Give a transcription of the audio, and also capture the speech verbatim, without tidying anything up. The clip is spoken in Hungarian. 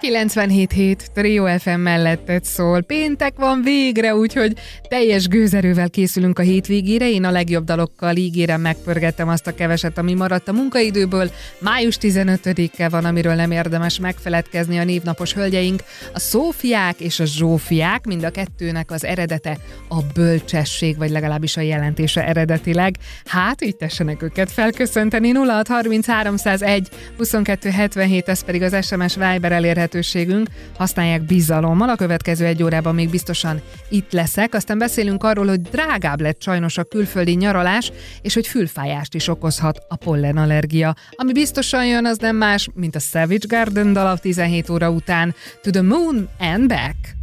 kilencvenhét hét Trio ef em melletted szól. Péntek van végre, úgyhogy teljes gőzerővel készülünk a hétvégére. Én a legjobb dalokkal ígérem, megpörgettem azt a keveset, ami maradt a munkaidőből. május tizenötödike van, amiről nem érdemes megfeledkezni, a névnapos hölgyeink. A Szófiák és a Zsófiák, mind a kettőnek az eredete a bölcsesség, vagy legalábbis a jelentése eredetileg. Hát, így tessenek őket felköszönteni. nulla hat harminc háromszázegy huszonkettő hetvenhét, ez pedig az es em es Viber elérhetőségünk. Használják bizalommal, a következő egy órában még biztosan itt leszek. Aztán beszélünk arról, hogy drágább lett sajnos a külföldi nyaralás, és hogy fülfájást is okozhat a pollenallergia. Ami biztosan jön, az nem más, mint a Savage Garden dal a tizenhét óra után. To the Moon and Back.